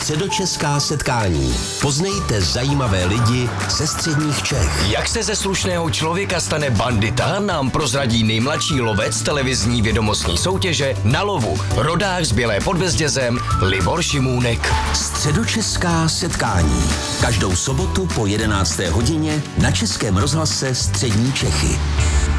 Středočeská setkání. Poznejte zajímavé lidi ze středních Čech. Jak se ze slušného člověka stane bandita, nám prozradí nejmladší lovec televizní vědomostní soutěže Na lovu. Rodák z Bělé pod Bezdězem Libor Šimůnek. Středočeská setkání. Každou sobotu po 11. hodině na Českém rozhlase Střední Čechy.